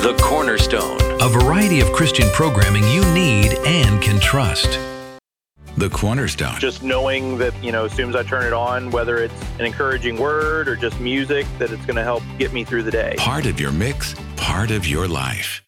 The Cornerstone. A variety of Christian programming you need and can trust. The Cornerstone. Just knowing that, as soon as I turn it on, whether it's an encouraging word or just music, that it's going to help get me through the day. Part of your mix, part of your life.